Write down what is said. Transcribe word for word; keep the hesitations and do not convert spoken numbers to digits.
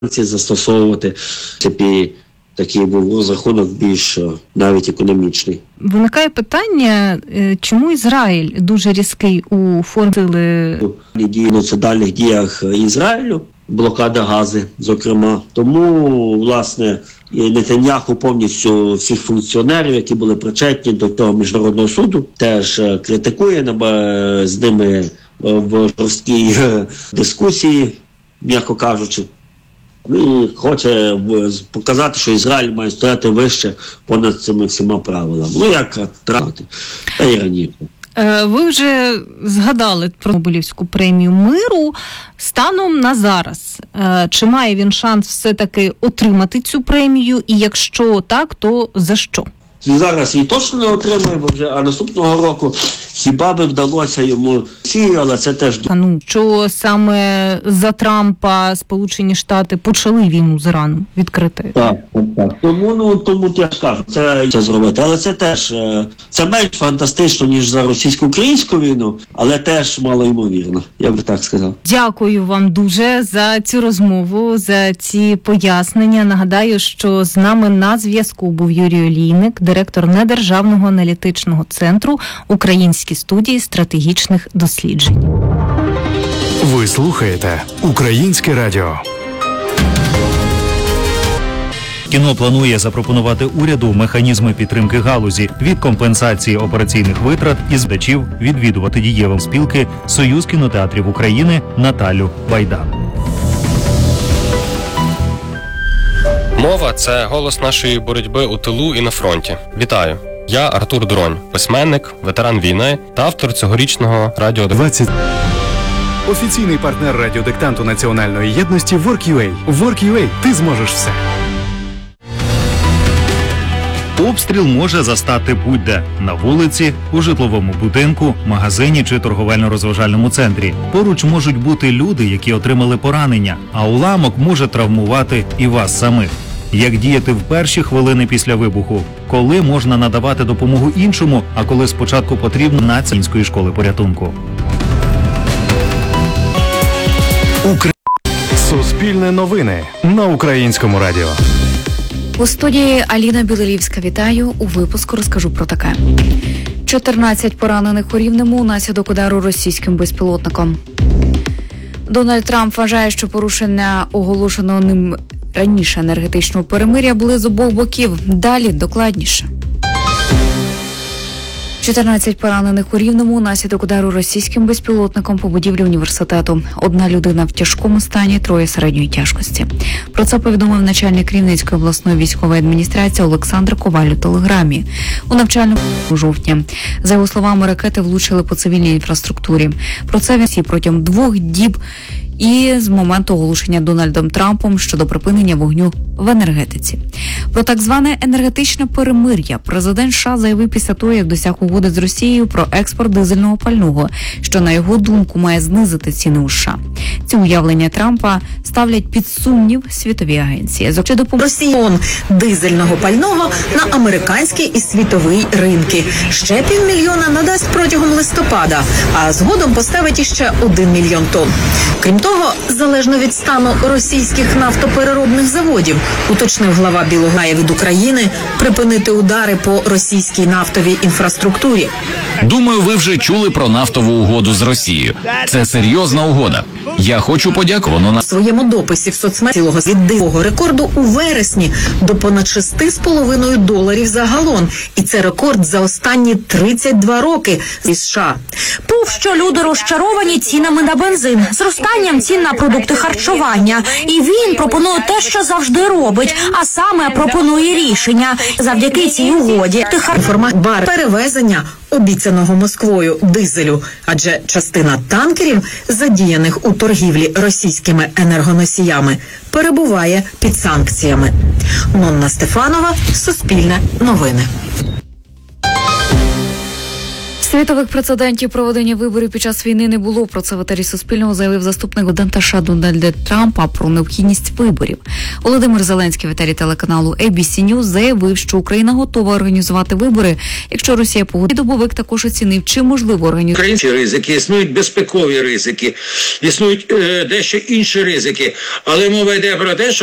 санкції застосовувати. Тепі такий був розрахунок більш навіть економічний. Виникає питання, чому Ізраїль дуже різкий у формі сили? В національних діях Ізраїлю, блокада Гази, зокрема. Тому, власне, Нетаньяху повністю всіх функціонерів, які були причетні до того міжнародного суду, теж критикує, з ними в жорсткій дискусії, м'яко кажучи. І хоче показати, що Ізраїль має стояти вище понад цими всіма правилами. Ну, як трати, та й раніше. Ви вже згадали про Нобелівську премію миру. Станом на зараз, чи має він шанс все-таки отримати цю премію? І якщо так, то за що? Зараз її точно не отримає, бо вже, а наступного року хіба би вдалося йому всі, але це теж... Ну, що саме за Трампа Сполучені Штати почали війну з Іраном відкрити? Так, так, так. Тому, ну, тому я ж кажу, це, це зробити. Але це теж, це менш фантастично, ніж за російсько-українську війну, але теж малоймовірно, я би так сказав. Дякую вам дуже за цю розмову, за ці пояснення. Нагадаю, що з нами на зв'язку був Юрій Олійник, директор Недержавного аналітичного центру Української студії стратегічних досліджень. Ви слухаєте Українське радіо. Кіно планує запропонувати уряду механізми підтримки галузі від компенсації операційних витрат і здачів відвідувати дієвим спілки Союз кінотеатрів України Наталю Байдан. Мова – це голос нашої боротьби у тилу і на фронті. Вітаю! Я Артур Дронь, письменник, ветеран війни та автор цьогорічного радіо... двадцять Офіційний партнер радіодиктанту національної єдності WorkUA. WorkUA. Ти зможеш все. Обстріл може застати будь-де – на вулиці, у житловому будинку, магазині чи торговельно-розважальному центрі. Поруч можуть бути люди, які отримали поранення, а уламок може травмувати і вас самих. Як діяти в перші хвилини після вибуху? Коли можна надавати допомогу іншому, а коли спочатку потрібно Національної школи порятунку? Укра... Суспільне новини на Українському радіо. У студії Аліна Білилівська. Вітаю. У випуску розкажу про таке. чотирнадцять поранених у Рівному унаслідок удару російським безпілотником. Дональд Трамп вважає, що порушення оголошеного ним раніше енергетичного перемир'я були з обох боків. Далі докладніше. чотирнадцять поранених у Рівному унаслідок удару російським безпілотником по будівлі університету. Одна людина в тяжкому стані, троє середньої тяжкості. Про це повідомив начальник Рівненської обласної військової адміністрації Олександр Коваль у телеграмі. У навчальному у жовтні. За його словами, ракети влучили по цивільній інфраструктурі. Про це він протягом двох діб і з моменту оголошення Дональдом Трампом щодо припинення вогню в енергетиці. Про так зване енергетичне перемир'я президент США заявив після того, як досяг угоди з Росією про експорт дизельного пального, що, на його думку, має знизити ціни у США. Ці уявлення Трампа ставлять під сумнів світові агенції. Росіян дизельного пального на американський і світовий ринки. Ще півмільйона надасть протягом листопада, а згодом поставить іще один мільйон тонн. Крім того, залежно від стану російських нафтопереробних заводів, уточнив глава Білого від України, припинити удари по російській нафтовій інфраструктурі. Думаю, ви вже чули про нафтову угоду з Росією. Це серйозна угода. Я хочу подякувати на своєму дописі в соцмережах від дивного рекорду у вересні до понад шість з половиною доларів за галон. І це рекорд за останні тридцять два роки зі США. Був, що люди розчаровані цінами на бензин, зростанням цін на продукти харчування. І він пропонує те, що завжди робить, а саме пропонує рішення завдяки цій угоді. Формат бар перевезення обіцяного Москвою дизелю, адже частина танкерів, задіяних у торгівлі російськими енергоносіями, перебуває під санкціями. Нонна Стефанова, Суспільне новини. Світових прецедентів проведення виборів під час війни не було. Про це в етері Суспільного заявив заступник Дональда США Дональда Трампа про необхідність виборів. Володимир Зеленський в етері телеканалу ей бі сі News заявив, що Україна готова організувати вибори, якщо Росія погодить. Добовик також оцінив, чи можливо організувати. Українські ризики, існують безпекові ризики, існують е, дещо інші ризики, але мова йде про те, що